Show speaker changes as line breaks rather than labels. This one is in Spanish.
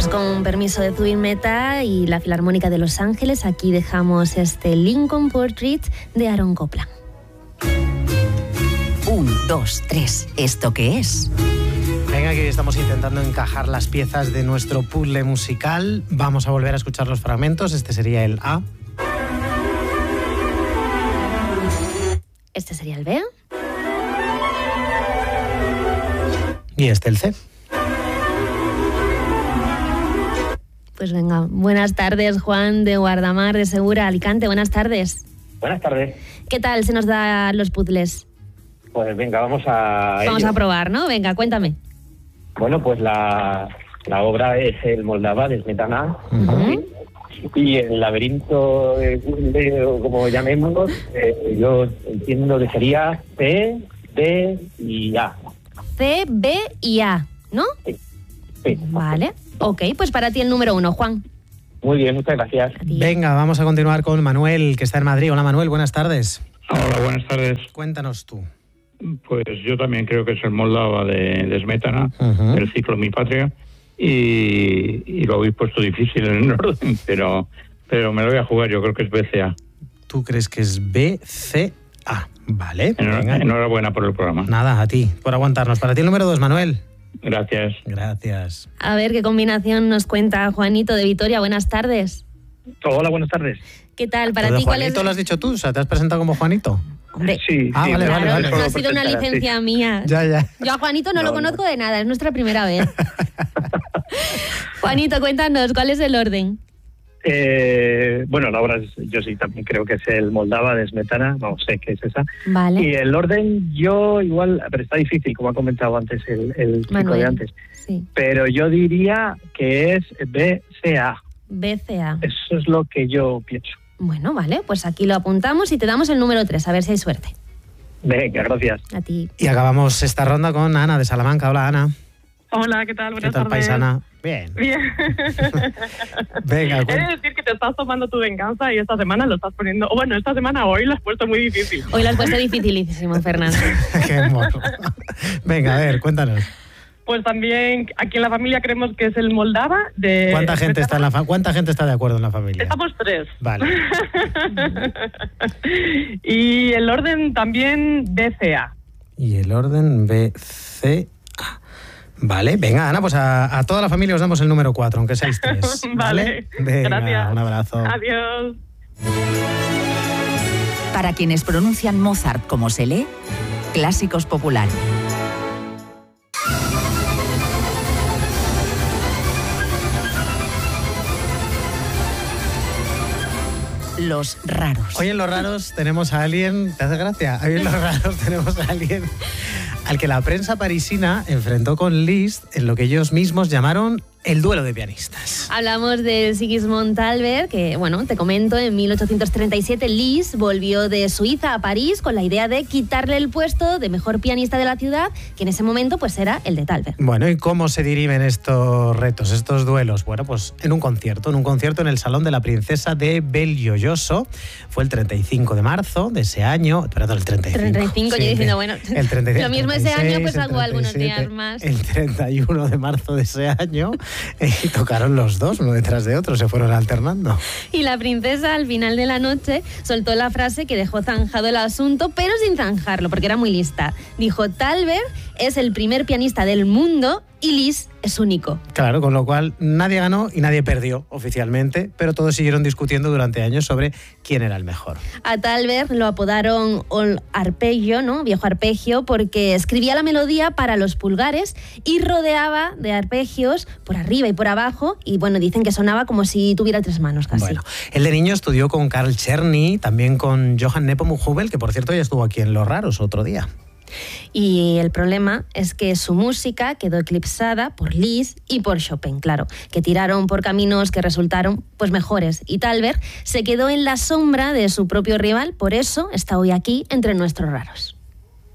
Pues con permiso de Zubin Mehta y la Filarmónica de Los Ángeles, aquí dejamos este Lincoln Portrait de Aaron Copland.
1, 2, 3. ¿Esto qué es?
Venga, que estamos intentando encajar las piezas de nuestro puzzle musical. Vamos a volver a escuchar los fragmentos. Este sería el A.
Este sería el B.
Y este el C.
Pues venga, buenas tardes, Juan de Guardamar de Segura, Alicante. Buenas tardes.
Buenas tardes.
¿Qué tal se nos dan los puzzles?
Pues venga, vamos a
probar, ¿no? Venga, cuéntame.
Bueno, pues la obra es El Moldava de Smetana. Y el laberinto de puzzle, o como llamémoslo, yo entiendo que sería C, B y A.
C, B y A, ¿no?
Sí.
Vale. Ok, pues para ti el número 1, Juan.
Muy bien, muchas gracias.
Venga, vamos a continuar con Manuel, que está en Madrid. Hola, Manuel, buenas tardes.
Hola, buenas tardes.
Cuéntanos tú.
Pues yo también creo que es el Moldava de Smetana, el ciclo Mi Patria, y lo habéis puesto difícil en el orden, pero me lo voy a jugar, yo creo que es BCA.
¿Tú crees que es BCA? Vale.
Enhorabuena por el programa.
Nada, a ti, por aguantarnos. Para ti el número 2, Manuel.
Gracias.
Gracias.
A ver qué combinación nos cuenta Juanito de Vitoria. Buenas tardes.
Hola, buenas tardes.
¿Qué tal? Para
ti,
¿cuál es?
¿Juanito lo has dicho tú? O sea, ¿te has presentado como Juanito?
Hombre,
sí.
Vale.
No ha sido una licencia mía.
Ya.
Yo a Juanito no lo conozco de nada, es nuestra primera vez. Juanito, cuéntanos, ¿cuál es el orden?
Bueno, la obra yo sí también creo que es el Moldava de Smetana, no sé qué es esa.
Vale.
Y el orden yo igual, pero está difícil, como ha comentado antes el chico de antes.
Sí.
Pero yo diría que es BCA.
BCA.
Eso es lo que yo pienso.
Bueno, vale, pues aquí lo apuntamos y te damos el número 3, a ver si hay suerte.
Venga, gracias.
A ti.
Y acabamos esta ronda con Ana de Salamanca. Hola, Ana.
Hola, ¿qué tal? Buenas
¿Qué tal,
tardes.
paisana? Bien. Venga,
He de decir que te estás tomando tu venganza y esta semana lo estás poniendo... hoy lo has puesto muy difícil.
Hoy lo has puesto dificilísimo, Fernando.
Qué mono. Venga, a ver, cuéntanos.
Pues también aquí en la familia creemos que es el Moldava de...
¿Cuánta gente está de acuerdo en la familia?
Estamos 3.
Vale.
Y el orden también BCA.
Y el orden BCA. Vale, venga, Ana, pues a toda la familia os damos el número 4, aunque seáis 3.
Vale.
Venga,
gracias.
Un abrazo.
Adiós.
Para quienes pronuncian Mozart como se lee, Clásicos populares. Los raros.
Hoy en Los Raros tenemos a alguien... ¿Te hace gracia? Hoy en Los Raros tenemos a alguien al que la prensa parisina enfrentó con Liszt en lo que ellos mismos llamaron el duelo de pianistas.
Hablamos de Sigismund Thalberg, que, bueno, te comento, en 1837 Liszt volvió de Suiza a París con la idea de quitarle el puesto de mejor pianista de la ciudad, que en ese momento pues era el de Thalberg.
Bueno, ¿y cómo se dirimen estos retos, estos duelos? Bueno, pues en un concierto en el Salón de la Princesa de Belgiojoso. Fue el 35 de marzo de ese año, perdón, el 35.
35,
sí,
yo diciendo, bueno,
el 35,
lo mismo
36,
ese año, pues hago
37,
algunos días más.
El 31 de marzo de ese año, y tocaron los dos, uno detrás de otro, se fueron alternando.
Y la princesa, al final de la noche, soltó la frase que dejó zanjado el asunto, pero sin zanjarlo, porque era muy lista. Dijo, Thalberg es el primer pianista del mundo y Liszt es único.
Claro, con lo cual nadie ganó y nadie perdió oficialmente, pero todos siguieron discutiendo durante años sobre quién era el mejor.
A Thalberg lo apodaron Old Arpeggio, ¿no? Viejo arpegio, porque escribía la melodía para los pulgares y rodeaba de arpegios por arriba y por abajo, y bueno, dicen que sonaba como si tuviera 3 manos casi.
Bueno, él de niño estudió con Karl Czerny, también con Johann Nepomuk Hummel, que por cierto ya estuvo aquí en Los Raros otro día.
Y el problema es que su música quedó eclipsada por Liszt y por Chopin, claro, que tiraron por caminos que resultaron pues mejores. Y Thalberg se quedó en la sombra de su propio rival, por eso está hoy aquí entre nuestros raros.